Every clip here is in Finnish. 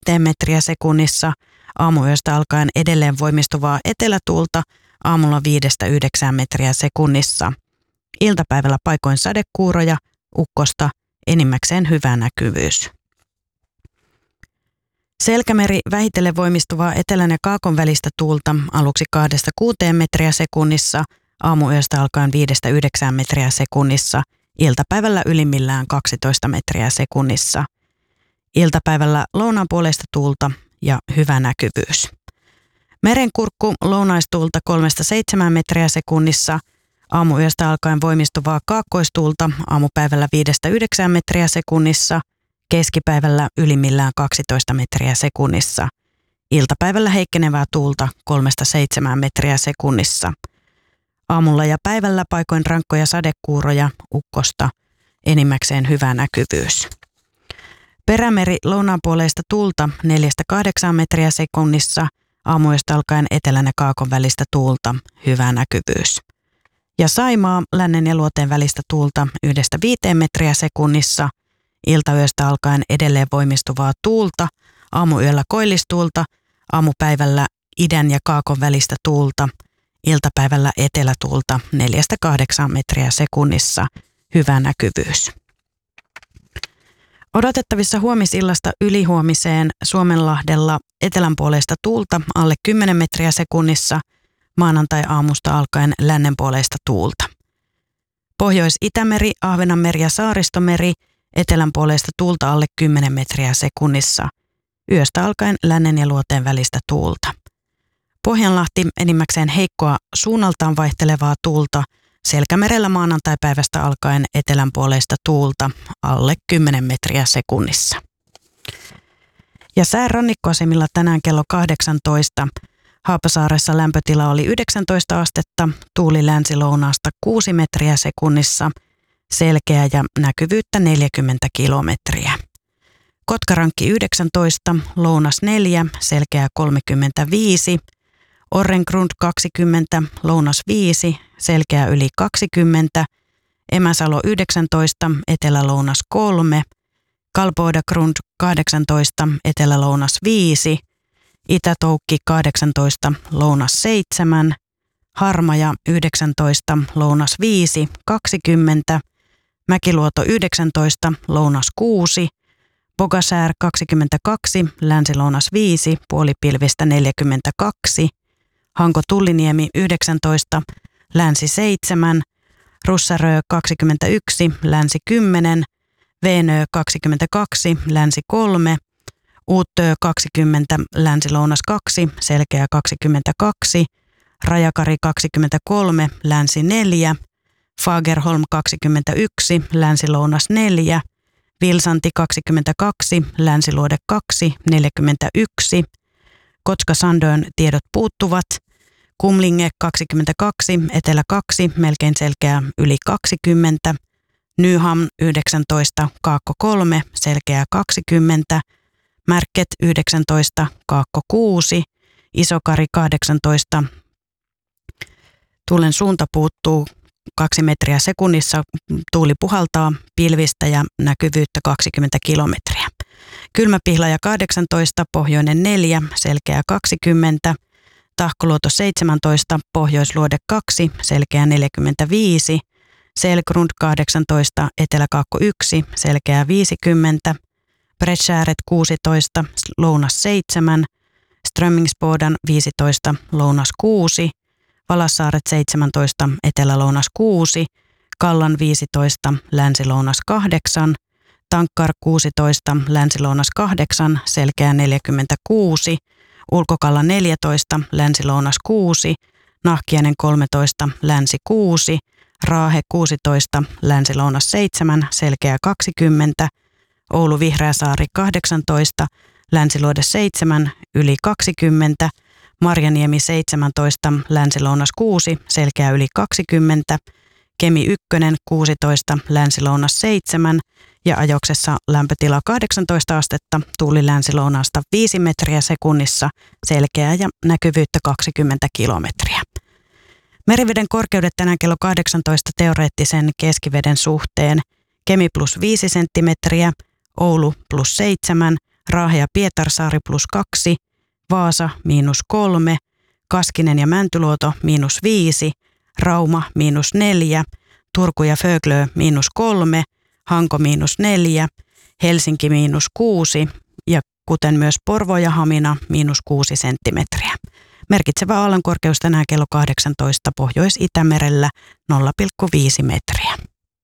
metriä sekunnissa, aamuyöstä alkaen edelleen voimistuvaa etelätuulta, aamulla 5-9 metriä sekunnissa. Iltapäivällä paikoin sadekuuroja, ukkosta, enimmäkseen hyvä näkyvyys. Selkämeri vähitellen voimistuvaa etelän ja kaakon välistä tuulta aluksi 2-6 metriä sekunnissa, aamuyöstä alkaen 5-9 metriä sekunnissa, iltapäivällä ylimmillään 12 metriä sekunnissa. Iltapäivällä lounaanpuoleista tuulta ja hyvä näkyvyys. Merenkurkku lounaistuulta 3-7 metriä sekunnissa, aamuyöstä alkaen voimistuvaa kaakkoistuulta aamupäivällä 5-9 metriä sekunnissa, keskipäivällä ylimmillään 12 metriä sekunnissa. Iltapäivällä heikkenevää tuulta 3-7 metriä sekunnissa. Aamulla ja päivällä paikoin rankkoja sadekuuroja, ukkosta, enimmäkseen hyvä näkyvyys. Perämeri lounaanpuoleista tuulta 4-8 metriä sekunnissa, aamuyöstä alkaen etelän ja kaakon välistä tuulta, hyvä näkyvyys. Ja Saimaa lännen ja luoteen välistä tuulta 1-5 metriä sekunnissa, iltayöstä alkaen edelleen voimistuvaa tuulta, aamuyöllä koillistuulta, aamupäivällä idän ja kaakon välistä tuulta, iltapäivällä etelätuulta 4-8 metriä sekunnissa, hyvä näkyvyys. Odotettavissa huomisillasta ylihuomiseen Suomenlahdella etelänpuoleista tuulta alle 10 metriä sekunnissa, maanantai-aamusta alkaen lännenpuoleista tuulta. Pohjois-Itämeri, Ahvenanmeri ja Saaristomeri, etelänpuoleista tuulta alle 10 metriä sekunnissa, yöstä alkaen lännen ja luoteen välistä tuulta. Pohjanlahti enimmäkseen heikkoa suunnaltaan vaihtelevaa tuulta, Selkämerellä maanantaipäivästä alkaen etelänpuoleista tuulta alle 10 metriä sekunnissa. Ja sään rannikkoasemilla tänään kello 18. Haapasaaressa lämpötila oli 19 astetta, tuuli länsi-lounaasta 6 metriä sekunnissa, selkeä ja näkyvyyttä 40 kilometriä. Kotkarankki 19, lounas 4, selkeä 35, Orrengrund 20, lounas 5, selkeä yli 20, Emäsalo 19, etelä-lounas 3, Kalboidagrund 18, etelä-lounas 5, Itä-Toukki 18, lounas 7, Harmaja 19, lounas 5, 20, Mäkiluoto 19, lounas 6, Bogasär 22, länsi-lounas 5, puolipilvistä 42, Hanko-Tulliniemi 19, länsi 7, Russarö 21, länsi 10, Veenö 22, länsi 3, Uuttöö 20, länsi-lounas 2, selkeä 22, Rajakari 23, länsi 4, Fagerholm 21, länsi-lounas 4, Vilsanti 22, länsiluode 2, 41, Kotka-Sandön tiedot puuttuvat, Kumlinge 22, etelä 2, melkein selkeä yli 20, Nyham 19, kaakko 3, selkeä 20, Märket 19, kaakko 6, Isokari 18, tuulen suunta puuttuu 2 metriä sekunnissa, tuuli puhaltaa pilvistä ja näkyvyyttä 20 kilometriä. Kylmäpihlaja 18, pohjoinen 4, selkeä 20, Tahkoluoto 17, pohjoisluode 2, selkeä 45, Selgrund 18, eteläkaakko 1, selkeä 50, Bredsäret 16, lounas 7, Strömmingsbodan 15, lounas 6, Valassaaret 17, etelä-lounas 6, Kallan 15, länsi-lounas 8, Tankkar 16, länsi-lounas 8, selkeä 46, Ulkokalla 14, länsi-lounas 6, Nahkiainen 13, länsi 6, Raahe 16, länsi-lounas 7, selkeä 20, Oulu Vihreäsaari 18, länsiluode 7, yli 20, Marjaniemi 17, länsi-lounas 6, selkeä yli 20, Kemi 1, 16, länsi-lounas 7 ja Ajoksessa lämpötila 18 astetta, tuuli länsi-lounaasta 5 metriä sekunnissa, selkeää ja näkyvyyttä 20 kilometriä. Meriveden korkeudet tänään kello 18 teoreettisen keskiveden suhteen, Kemi plus 5 senttimetriä, Oulu plus 7, Raahe ja Pietarsaari +2, Vaasa -3, Kaskinen ja Mäntyluoto -5, Rauma -4, Turku ja Föglö -3, Hanko -4, Helsinki -6 ja kuten myös Porvoo ja Hamina -6 senttimetriä. Merkitsevä aallonkorkeus tänään kello 18 Pohjois-Itämerellä 0,5 metriä.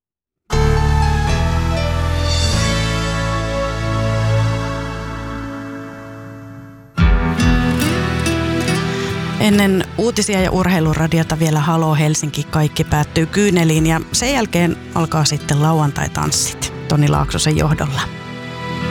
Ennen uutisia ja urheiluradiota vielä Halo Helsinki, kaikki päättyy kyyneliin ja sen jälkeen alkaa sitten lauantai-tanssit Toni Laaksosen johdolla.